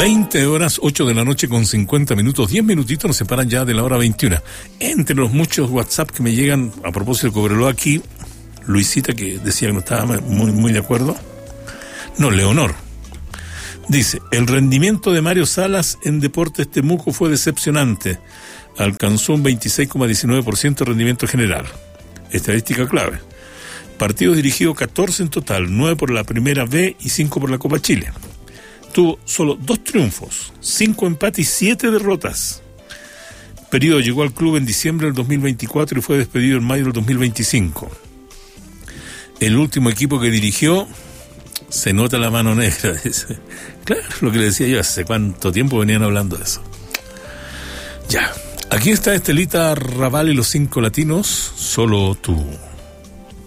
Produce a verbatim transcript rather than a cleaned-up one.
veinte horas, ocho de la noche con cincuenta minutos, diez minutitos nos separan ya de la hora veintiuna. Entre los muchos WhatsApp que me llegan a propósito de Cobreloa aquí, Luisita, que decía que no estaba muy, muy de acuerdo. No, Leonor. Dice, el rendimiento de Mario Salas en Deportes Temuco fue decepcionante. Alcanzó un veintiséis coma diecinueve por ciento de rendimiento general. Estadística clave. Partidos dirigidos catorce en total, nueve por la Primera B y cinco por la Copa Chile. Tuvo solo dos triunfos, cinco empates y siete derrotas. Período llegó al club en diciembre del dos mil veinticuatro y fue despedido en mayo del dos mil veinticinco. El último equipo que dirigió, se nota la mano negra. Dice. Claro, lo que le decía yo, hace cuánto tiempo venían hablando de eso. Ya, aquí está Estelita Raval y los cinco latinos, solo tú.